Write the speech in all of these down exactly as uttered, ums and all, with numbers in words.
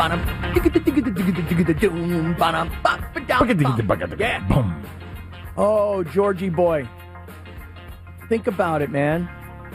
Yeah. Oh, Georgie boy. Think about it, man.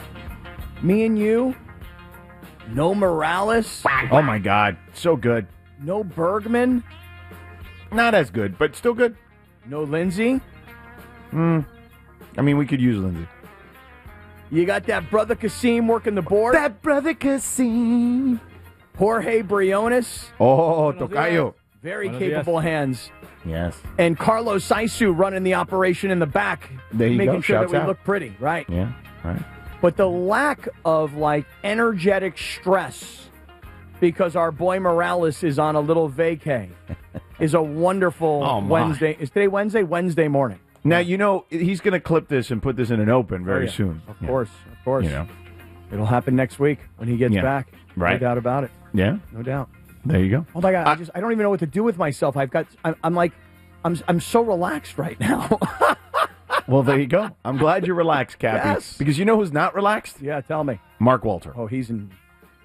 Me and you, no Morales. Oh, my God. So good. No Bergman. Not as good, but still good. No Lindsay. Hmm. I mean, we could use Lindsay. You got that brother Kasim working the board. That brother Kasim. Jorge Briones. Oh, Tocayo. Very capable hands. Yes. And Carlos Saisu running the operation in the back. There you making go. sure Shouts that we out. look pretty, right? Yeah, right. But the lack of, like, energetic stress because our boy Morales is on a little vacay is a wonderful Oh, my. Wednesday. Is today Wednesday? Wednesday morning. Now, you know, he's going to clip this and put this in an open very Oh, yeah. soon. Of Yeah. course, of course. You know. It'll happen next week when he gets Yeah. back. Right. No doubt about it. Yeah. No doubt. There you go. Oh my God! I just I don't even know what to do with myself. I've got I'm, I'm like I'm I'm so relaxed right now. Well, there you go. I'm glad you're relaxed, Cappy. Yes. Because you know who's not relaxed? Yeah, tell me. Mark Walter. Oh, he's in.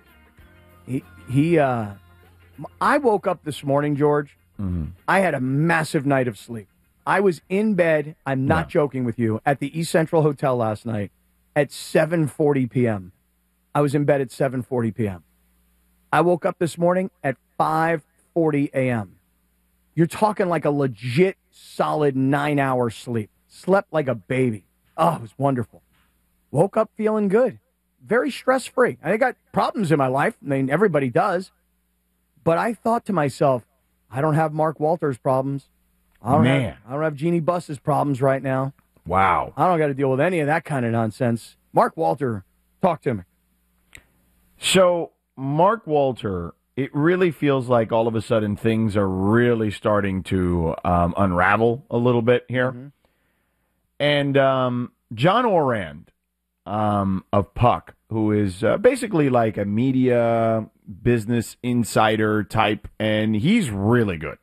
He he. uh I woke up this morning, George. Mm-hmm. I had a massive night of sleep. I was in bed. I'm not No. joking with you. At the East Central Hotel last night at seven forty p.m. I was in bed at seven forty p.m. I woke up this morning at five forty a.m. You're talking like a legit, solid nine-hour sleep. Slept like a baby. Oh, it was wonderful. Woke up feeling good. Very stress-free. I got problems in my life. I mean, everybody does. But I thought to myself, I don't have Mark Walter's problems. I don't Man. Have, I don't have Jeannie Buss's problems right now. Wow. I don't got to deal with any of that kind of nonsense. Mark Walter, talk to me. So, Mark Walter, it really feels like all of a sudden things are really starting to um, unravel a little bit here. Mm-hmm. And um, John Orand um, of Puck, who is uh, basically like a media business insider type, and he's really good.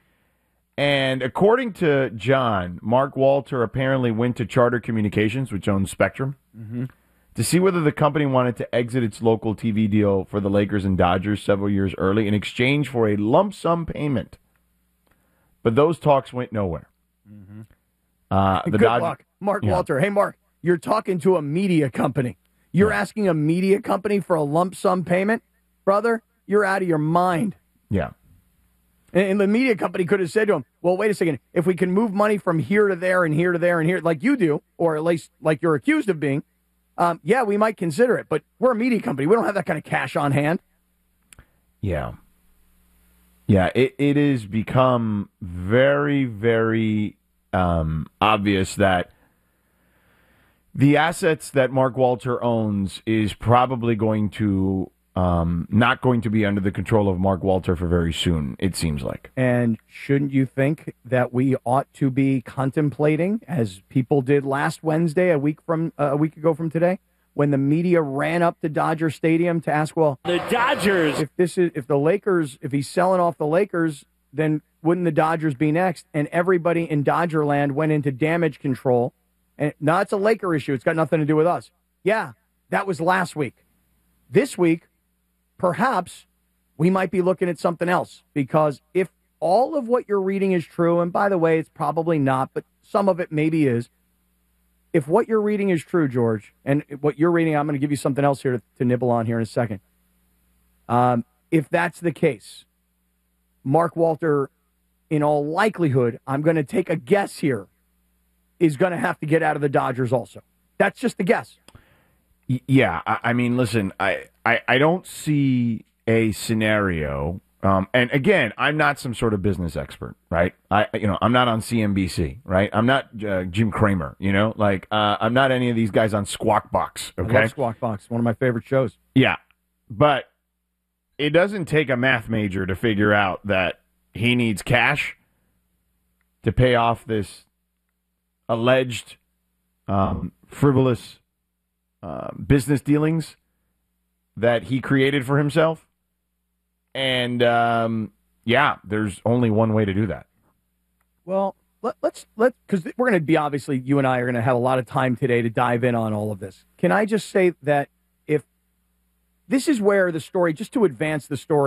And according to John, Mark Walter apparently went to Charter Communications, which owns Spectrum, Mm-hmm. to see whether the company wanted to exit its local T V deal for the Lakers and Dodgers several years early in exchange for a lump sum payment. But those talks went nowhere. Mm-hmm. Uh, the Good Dodgers, luck. Mark Yeah. Walter. Hey, Mark, you're talking to a media company. You're Yeah. asking a media company for a lump sum payment? Brother, you're out of your mind. Yeah. And, and the media company could have said to him, well, wait a second. If we can move money from here to there and here to there and here, like you do, or at least like you're accused of being, um, yeah, we might consider it. But we're a media company. We don't have that kind of cash on hand. Yeah. Yeah, it, it has become very, very um, obvious that the assets that Mark Walter owns is probably going to um, not going to be under the control of Mark Walter for very soon, it seems like. And shouldn't you think that we ought to be contemplating, as people did last Wednesday, a week from uh, a week ago from today, when the media ran up to Dodger Stadium to ask, well, The Dodgers. if this is if the Lakers, if he's selling off the Lakers, then wouldn't the Dodgers be next? And everybody in Dodgerland went into damage control. And now it's a Laker issue. It's got nothing to do with us. Yeah, that was last week. This week, perhaps we might be looking at something else, because if all of what you're reading is true, and by the way, it's probably not, but some of it maybe is. If what you're reading is true, George, and what you're reading, I'm going to give you something else here to, to nibble on here in a second. Um, if that's the case, Mark Walter, in all likelihood, I'm going to take a guess here, is going to have to get out of the Dodgers also. That's just a guess. Y- Yeah, I, I mean, listen, I, I, I don't see a scenario. Um, and again, I'm not some sort of business expert, right? I, you know, I'm not on C N B C, right? I'm not uh, Jim Cramer, you know, like uh, I'm not any of these guys on Squawk Box. Okay, I love Squawk Box, one of my favorite shows. yeah, but it doesn't take a math major to figure out that he needs cash to pay off this alleged um, frivolous uh, business dealings that he created for himself. And, um, yeah, there's only one way to do that. Well, let, let's let because we're going to be obviously you and I are going to have a lot of time today to dive in on all of this. Can I just say that if this is where the story, just to advance the story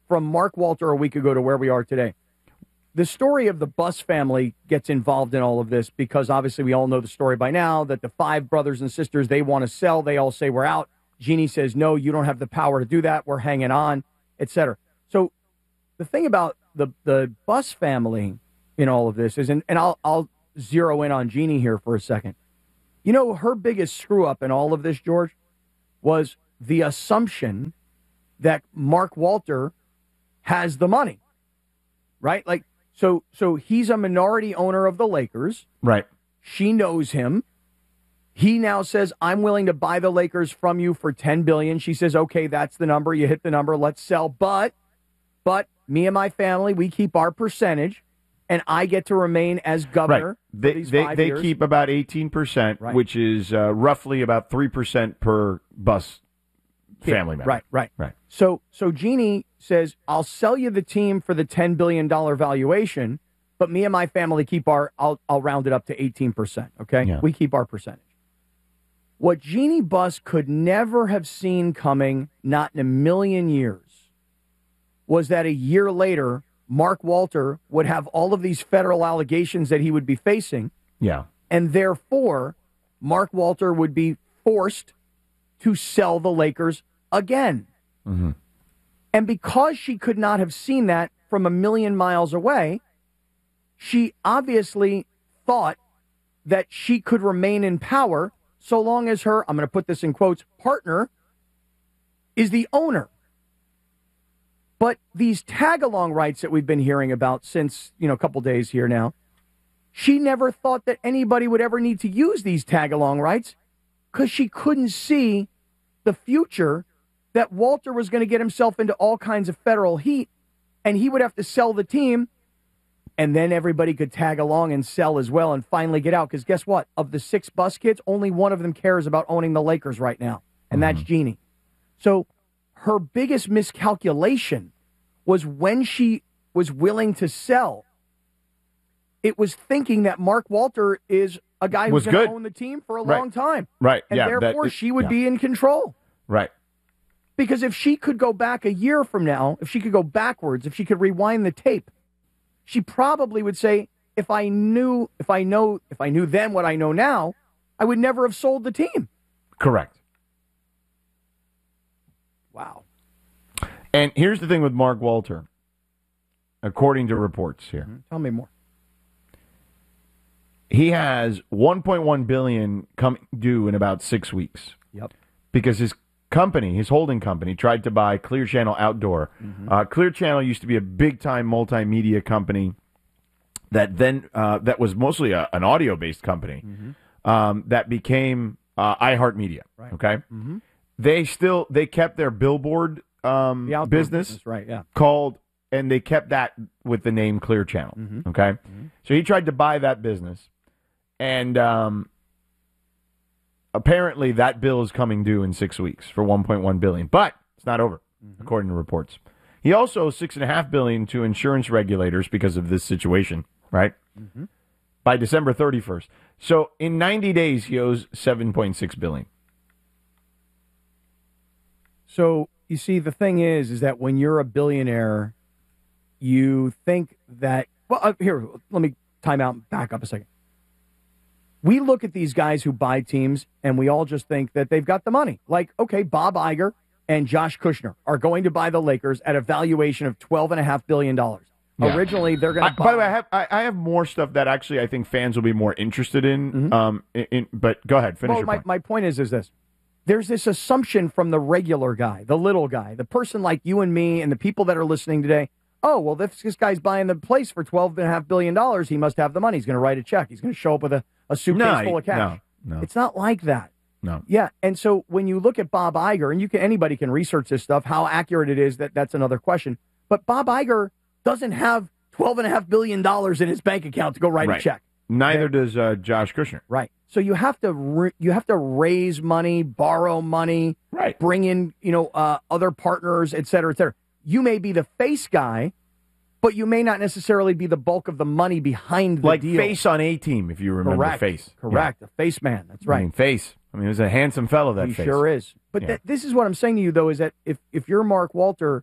from Mark Walter a week ago to where we are today. The story of the Buss family gets involved in all of this because obviously we all know the story by now that the five brothers and sisters, they want to sell. They all say we're out. Jeannie says, no, you don't have the power to do that. We're hanging on, et cetera. So the thing about the, the Buss family in all of this is, and, and I'll, I'll zero in on Jeannie here for a second. You know, her biggest screw up in all of this, George, was the assumption that Mark Walter has the money, right? Like, so, so he's a minority owner of the Lakers. Right. She knows him. He now says, I'm willing to buy the Lakers from you for ten billion dollars. She says, okay, that's the number. You hit the number. Let's sell. But, but me and my family, we keep our percentage, and I get to remain as governor. Right. They, for these they, five they years. keep about eighteen percent, Right. which is uh, roughly about three percent per Buss family member. Right, right. Right. So, so Jeannie says, I'll sell you the team for the ten billion dollars valuation, but me and my family keep our, I'll, I'll round it up to eighteen percent, okay? Yeah. We keep our percentage. What Jeannie Buss could never have seen coming, not in a million years, was that a year later, Mark Walter would have all of these federal allegations that he would be facing, Yeah. and therefore, Mark Walter would be forced to sell the Lakers again. Mm-hmm. And because she could not have seen that from a million miles away, she obviously thought that she could remain in power so long as her, I'm going to put this in quotes, partner is the owner. But these tag-along rights that we've been hearing about since, you know, a couple days here now, she never thought that anybody would ever need to use these tag-along rights because she couldn't see the future that Walter was going to get himself into all kinds of federal heat, and he would have to sell the team, and then everybody could tag along and sell as well and finally get out. Because guess what? Of the six Buss kids, only one of them cares about owning the Lakers right now, and mm-hmm. that's Jeannie. So her biggest miscalculation was when she was willing to sell, it was thinking that Mark Walter is a guy who's going to own the team for a right. long time. Right. And yeah, therefore, that, she would yeah. be in control. Right. Because if she could go back a year from now, if she could go backwards, if she could rewind the tape, she probably would say, if I knew, if I know, if I knew then what I know now, I would never have sold the team. Correct. Wow. And here's the thing with Mark Walter, according to reports here. Mm-hmm. Tell me more. He has one point one billion dollars coming due in about six weeks. Yep. Because his company, his holding company, tried to buy Clear Channel Outdoor. Mm-hmm. Uh, Clear Channel used to be a big-time multimedia company that then uh, that was mostly a, an audio-based company mm-hmm. um, that became uh, iHeartMedia. Right. Okay. Mm-hmm. They still they kept their billboard um, the business, business, right? Yeah. Called, and they kept that with the name Clear Channel. Mm-hmm. Okay. Mm-hmm. So he tried to buy that business, and um, apparently that bill is coming due in six weeks for one point one billion dollars. But it's not over, mm-hmm. according to reports. He also owes six and a half billion dollars to insurance regulators because of this situation, right? Mm-hmm. By December thirty-first. So in ninety days, he owes seven point six billion dollars. So you see, the thing is, is that when you're a billionaire, you think that, well, uh, here, let me time out and back up a second. We look at these guys who buy teams, and we all just think that they've got the money. Like, okay, Bob Iger and Josh Kushner are going to buy the Lakers at a valuation of twelve point five billion dollars. Yeah. Originally, they're going to buy. By the way, I have, I, I have more stuff that actually I think fans will be more interested in. Mm-hmm. Um, in, in, but go ahead, finish well, your my, point. My point is, is this. There's this assumption from the regular guy, the little guy, the person like you and me and the people that are listening today. Oh, well, if this guy's buying the place for twelve point five billion dollars, he must have the money. He's going to write a check. He's going to show up with a, a suitcase no, full of cash. No, no. It's not like that. No. Yeah, and so when you look at Bob Iger, and you can anybody can research this stuff, how accurate it is, that that's another question. But Bob Iger doesn't have twelve point five billion dollars in his bank account to go write right. a check. Neither okay? does uh, Josh Kushner. Right. So you have to re- you have to raise money, borrow money, right. bring in you know uh, other partners, et cetera, et cetera. You may be the face guy, but you may not necessarily be the bulk of the money behind the like deal. Face on A-Team, if you remember Correct. Face. Correct. Yeah. A face man. That's right. I mean, Face. I mean, he was a handsome fellow, that he Face. sure is. But yeah. th- this is what I'm saying to you, though, is that if, if you're Mark Walter,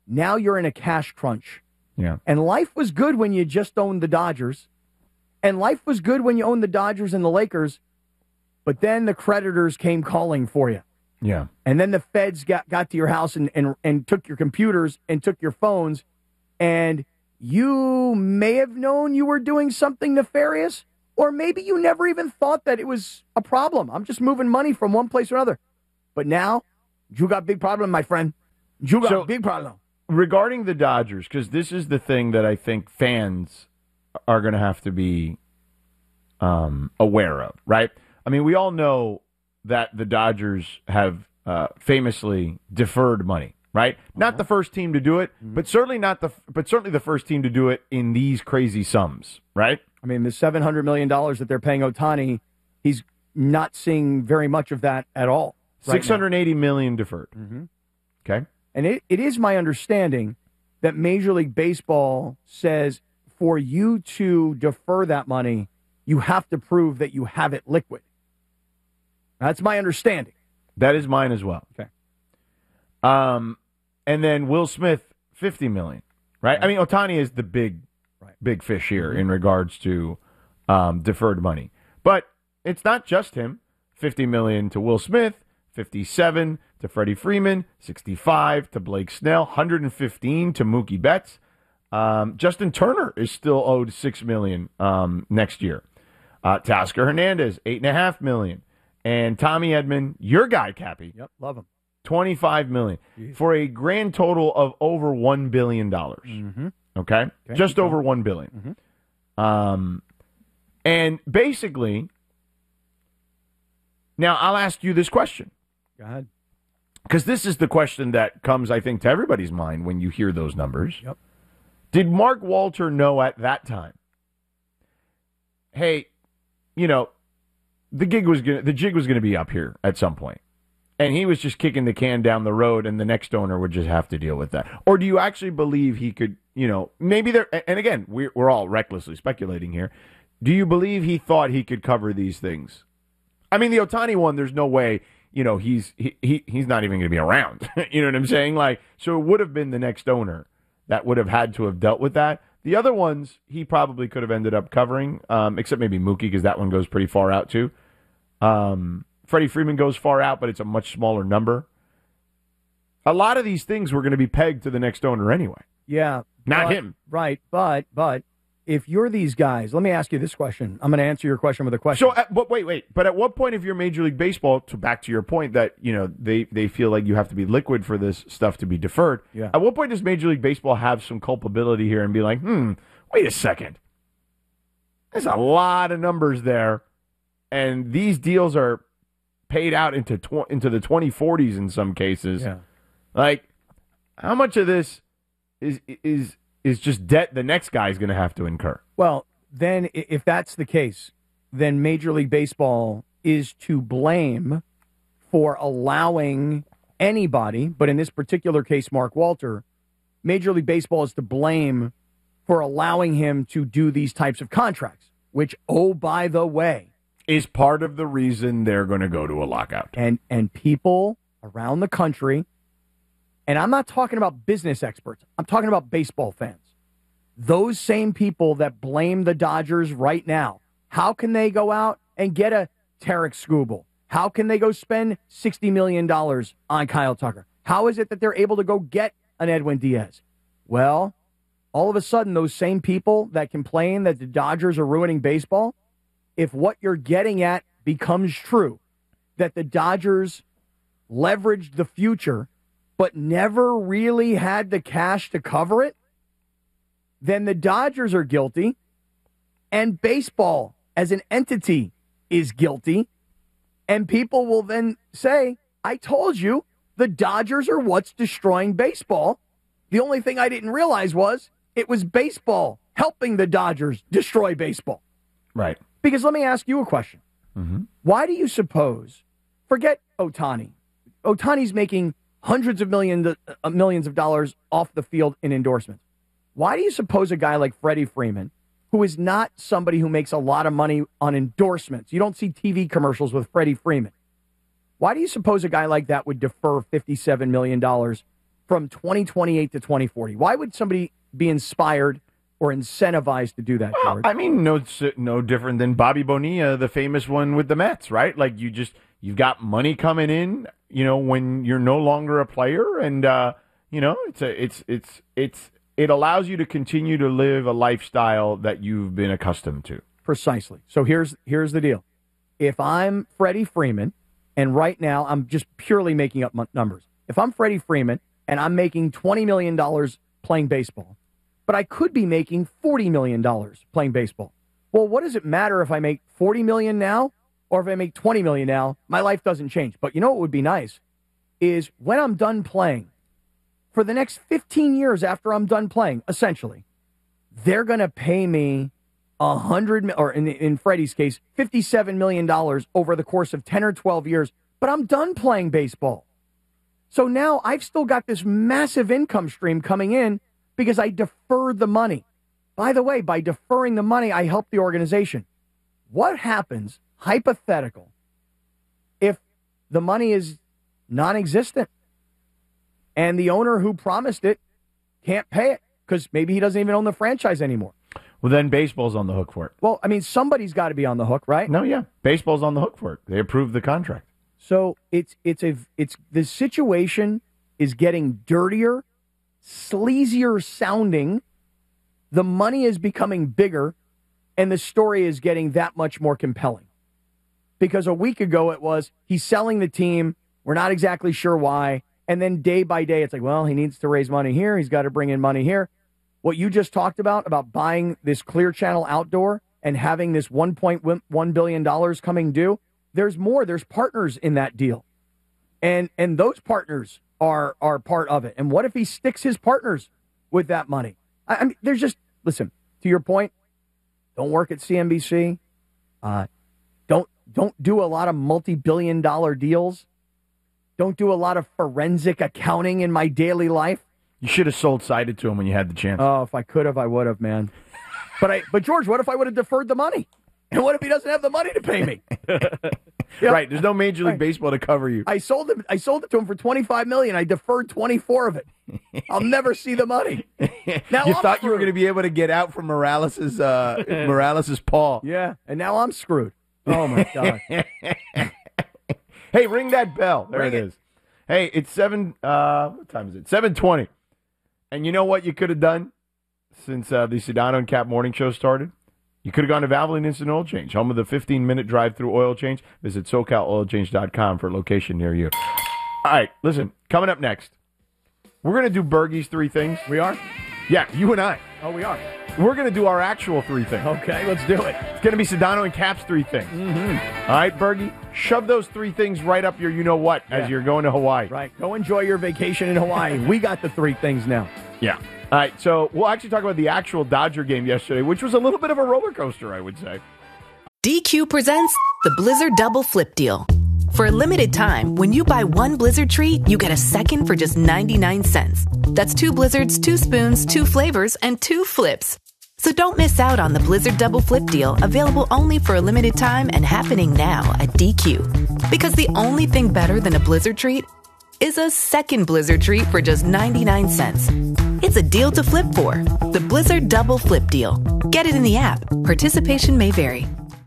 Now you're in a cash crunch. Yeah. And life was good when you just owned the Dodgers. And life was good when you owned the Dodgers and the Lakers. But then the creditors came calling for you. Yeah. And then the feds got, got to your house and, and, and took your computers and took your phones. And you may have known you were doing something nefarious. Or maybe you never even thought that it was a problem. I'm just moving money from one place to another. But now, you got big problem, my friend. You got So- big problem. Regarding the Dodgers, because this is the thing that I think fans are going to have to be um, aware of, right? I mean, we all know that the Dodgers have uh, famously deferred money, right? Uh-huh. Not the first team to do it, mm-hmm. but certainly not the but certainly the first team to do it in these crazy sums, right? I mean, the seven hundred million dollars that they're paying Ohtani, he's not seeing very much of that at all. Right six hundred eighty million dollars deferred. Mm-hmm. Okay. And it, it is my understanding that Major League Baseball says for you to defer that money, you have to prove that you have it liquid. That's my understanding. That is mine as well. Okay. Um, and then Will Smith, fifty million dollars, right? right? I mean, Ohtani is the big, right. big fish here mm-hmm. in regards to um, deferred money. But it's not just him. fifty million dollars to Will Smith, fifty-seven to Freddie Freeman, sixty-five to Blake Snell, one hundred fifteen to Mookie Betts. Um, Justin Turner is still owed six million dollars um, next year. Uh, Tasker Hernandez, eight point five million dollars. And Tommy Edman, your guy, Cappy. Yep, love him. twenty-five million dollars. Jeez. For a grand total of over one billion dollars. Mm-hmm. Okay? okay? Just over one billion dollars. Mm-hmm. Um, and basically, now I'll ask you this question. Go ahead. Because this is the question that comes, I think, to everybody's mind when you hear those numbers. Yep. Did Mark Walter know at that time, hey, you know, the gig was gonna, the jig was going to be up here at some point, and he was just kicking the can down the road, and the next owner would just have to deal with that? Or do you actually believe he could, you know, maybe there? And again, we're we're all recklessly speculating here. Do you believe he thought he could cover these things? I mean, the Ohtani one, there's no way. You know, he's he, he he's not even going to be around. You know what I'm saying? Like, so it would have been the next owner that would have had to have dealt with that. The other ones, he probably could have ended up covering, um, except maybe Mookie, because that one goes pretty far out too. Um, Freddie Freeman goes far out, but it's a much smaller number. A lot of these things were going to be pegged to the next owner anyway. Yeah. Not but, him. Right, but, but, if you're these guys, let me ask you this question. I'm going to answer your question with a question. So, at, but wait, wait. But at what point, if you're Major League Baseball, to back to your point that you know they, they feel like you have to be liquid for this stuff to be deferred. Yeah. At what point does Major League Baseball have some culpability here and be like, hmm, wait a second, there's a lot of numbers there, and these deals are paid out into tw- into the twenty forties in some cases. Yeah. Like, how much of this is is is just debt the next guy is going to have to incur? Well, then if that's the case, then Major League Baseball is to blame for allowing anybody, but in this particular case, Mark Walter, Major League Baseball is to blame for allowing him to do these types of contracts, which, oh, by the way, is part of the reason they're going to go to a lockout. And and people around the country, and I'm not talking about business experts, I'm talking about baseball fans. Those same people that blame the Dodgers right now, how can they go out and get a Tarek Skubal? How can they go spend sixty million dollars on Kyle Tucker? How is it that they're able to go get an Edwin Diaz? Well, all of a sudden, those same people that complain that the Dodgers are ruining baseball, if what you're getting at becomes true, that the Dodgers leveraged the future but never really had the cash to cover it, then the Dodgers are guilty, and baseball as an entity is guilty, and people will then say, I told you, the Dodgers are what's destroying baseball. The only thing I didn't realize was it was baseball helping the Dodgers destroy baseball. Right. Because let me ask you a question. Mm-hmm. Why do you suppose, forget Ohtani, Ohtani's making hundreds of millions, uh, millions of dollars off the field in endorsements. Why do you suppose a guy like Freddie Freeman, who is not somebody who makes a lot of money on endorsements, you don't see T V commercials with Freddie Freeman, why do you suppose a guy like that would defer fifty-seven million dollars from twenty twenty-eight to twenty forty? Why would somebody be inspired or incentivized to do that, Well, George? I mean, no, it's no different than Bobby Bonilla, the famous one with the Mets, right? Like you just you've got money coming in, you know, when you're no longer a player, and uh, you know, it's a, it's it's it's it allows you to continue to live a lifestyle that you've been accustomed to. Precisely. So here's here's the deal. If I'm Freddie Freeman, and right now I'm just purely making up m- numbers. If I'm Freddie Freeman and I'm making twenty million dollars playing baseball, but I could be making forty million dollars playing baseball. Well, what does it matter if I make forty million dollars now or if I make twenty million dollars now? My life doesn't change. But you know what would be nice is when I'm done playing, for the next fifteen years after I'm done playing, essentially, they're going to pay me a hundred, or in, in Freddie's case, fifty-seven million dollars over the course of ten or twelve years, but I'm done playing baseball. So now I've still got this massive income stream coming in because I deferred the money. By the way, by deferring the money, I help the organization. What happens, hypothetical, if the money is non-existent and the owner who promised it can't pay it because maybe he doesn't even own the franchise anymore? Well, then baseball's on the hook for it. Well, I mean, somebody's got to be on the hook, right? No, yeah, baseball's on the hook for it. They approved the contract. So it's it's a it's the situation is getting dirtier, sleazier sounding. The money is becoming bigger, and the story is getting that much more compelling. Because a week ago it was he's selling the team. We're not exactly sure why. And then day by day, it's like, well, he needs to raise money here. He's got to bring in money here. What you just talked about, about buying this Clear Channel Outdoor and having this one point one billion dollars coming due, there's more. There's partners in that deal. And and those partners are are part of it. And what if he sticks his partners with that money? I, I mean, there's just, listen, to your point, don't work at C N B C. Uh, don't don't do a lot of multi-billion dollar deals. Don't do a lot of forensic accounting in my daily life. You should have sold sided to him when you had the chance. Oh, if I could have, I would have, man. But I, but George, what if I would have deferred the money? And what if he doesn't have the money to pay me? You know, right, there's no Major League right. Baseball to cover you. I sold it. I sold it to him for twenty-five million dollars. I deferred twenty-four of it. I'll never see the money. Now you I'm thought screwed. you were going to be able to get out from Morales's uh, Morales's paw. Yeah, and now I'm screwed. Oh my god! Hey, ring that bell. There Ring it it. is. Hey, it's seven. Uh, what time is it? Seven twenty. And you know what you could have done since uh, the Sedano and Cap Morning Show started? You could have gone to Valvoline Instant Oil Change, home of the fifteen-minute drive-through oil change. Visit SoCal Oil Change dot com for a location near you. All right, listen, coming up next, we're going to do Bergie's three things. We are. Yeah, you and I. Oh, we are. We're going to do our actual three things. Okay, let's do it. It's going to be Sedano and Cap's three things. Mm-hmm. All right, Bergie, shove those three things right up your you-know-what Yeah. as you're going to Hawaii. Right. Go enjoy your vacation in Hawaii. We got the three things now. Yeah. All right, so we'll actually talk about the actual Dodger game yesterday, which was a little bit of a roller coaster, I would say. D Q presents the Blizzard Double Flip Deal. For a limited time, when you buy one Blizzard treat, you get a second for just ninety-nine cents. That's two Blizzards, two spoons, two flavors, and two flips. So don't miss out on the Blizzard Double Flip Deal, available only for a limited time and happening now at D Q. Because the only thing better than a Blizzard treat is a second Blizzard treat for just ninety-nine cents. It's a deal to flip for. The Blizzard Double Flip Deal. Get it in the app. Participation may vary.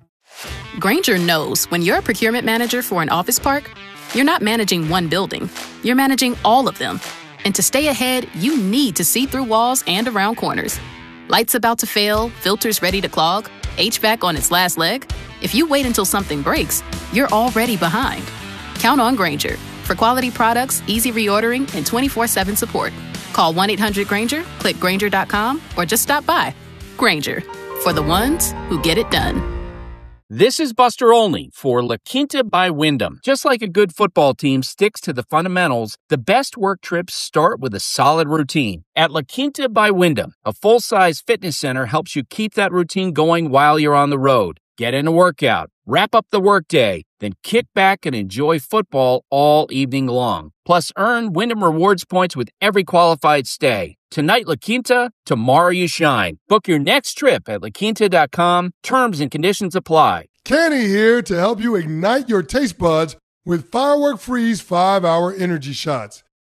Grainger knows when you're a procurement manager for an office park, you're not managing one building. You're managing all of them. And to stay ahead, you need to see through walls and around corners. Lights about to fail, filters ready to clog, H V A C on its last leg. If you wait until something breaks, you're already behind. Count on Grainger for quality products, easy reordering, and twenty-four seven support. Call one eight hundred Grainger, click Grainger dot com, or just stop by. Grainger, for the ones who get it done. This is Buster Olney for La Quinta by Wyndham. Just like a good football team sticks to the fundamentals, the best work trips start with a solid routine. At La Quinta by Wyndham, a full-size fitness center helps you keep that routine going while you're on the road. Get in a workout, wrap up the workday, then kick back and enjoy football all evening long. Plus, earn Wyndham Rewards points with every qualified stay. Tonight, La Quinta, tomorrow you shine. Book your next trip at La Quinta dot com. Terms and conditions apply. Kenny here to help you ignite your taste buds with Firework Freeze five hour energy shots.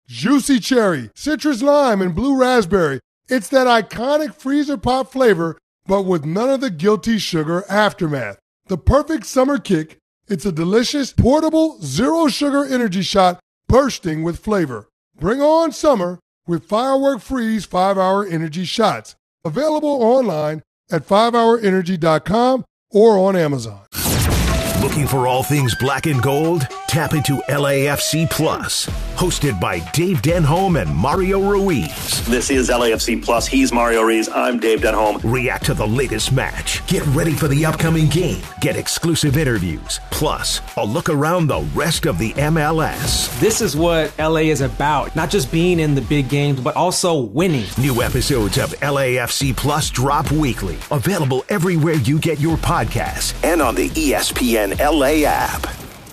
juicy cherry, citrus lime, and blue raspberry. It's that iconic freezer pop flavor, but with none of the guilty sugar aftermath. The perfect summer kick. It's a delicious, portable, zero-sugar energy shot bursting with flavor. Bring on summer with Firework Freeze five-hour energy shots. Available online at five hour energy dot com or on Amazon. Looking for all things black and gold? Tap into L A F C Plus, hosted by Dave Denholm and Mario Ruiz. This is L A F C Plus. He's Mario Ruiz. I'm Dave Denholm. React to the latest match. Get ready for the upcoming game. Get exclusive interviews. Plus, a look around the rest of the M L S. This is what L A is about. Not just being in the big games, but also winning. New episodes of L A F C Plus drop weekly. Available everywhere you get your podcasts and on the E S P N L A app.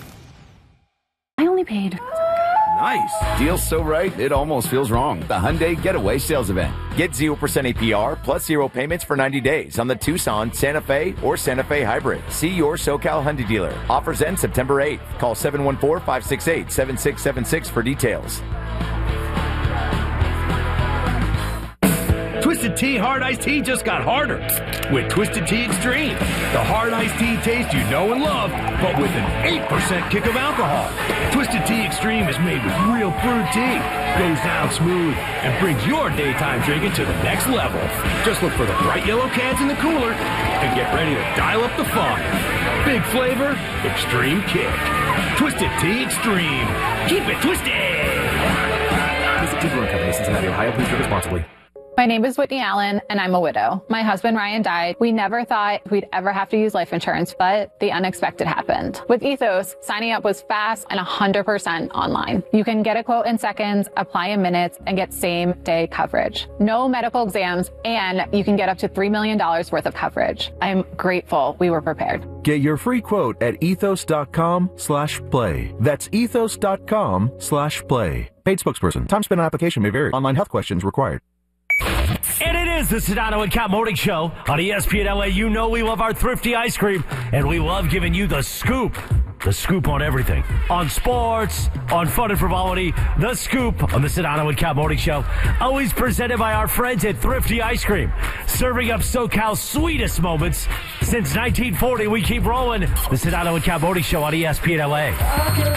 I only paid. Nice. Deal's so right, it almost feels wrong. The Hyundai Getaway Sales Event. Get zero percent A P R plus zero payments for ninety days on the Tucson, Santa Fe, or Santa Fe Hybrid. See your SoCal Hyundai dealer. Offers end September eighth. Call seven one four, five six eight, seven six seven six for details. Twisted Tea Hard Iced Tea just got harder with Twisted Tea Extreme. The hard iced tea taste you know and love, but with an eight percent kick of alcohol. Twisted Tea Extreme is made with real brewed tea, goes down smooth, and brings your daytime drinking to the next level. Just look for the bright yellow cans in the cooler and get ready to dial up the fun. Big flavor, extreme kick. Twisted Tea Extreme. Keep it twisted. Twisted Tea Brewing Company, Cincinnati, Ohio. Please drink responsibly. My name is Whitney Allen, and I'm a widow. My husband, Ryan, died. We never thought we'd ever have to use life insurance, but the unexpected happened. With Ethos, signing up was fast and one hundred percent online. You can get a quote in seconds, apply in minutes, and get same-day coverage. No medical exams, and you can get up to three million dollars worth of coverage. I'm grateful we were prepared. Get your free quote at ethos.com slash play. That's ethos.com slash play. Paid spokesperson. Time spent on application may vary. Online health questions required. And it is the Sedano and Cat Morning Show on E S P N L A. You know we love our thrifty ice cream, and we love giving you the scoop. The scoop on everything. On sports, on fun and frivolity, the scoop on the Sedano and Cat Morning Show. Always presented by our friends at Thrifty Ice Cream. Serving up SoCal's sweetest moments. Since nineteen forty, we keep rolling. The Sedano and Cat Morning Show on E S P N L A.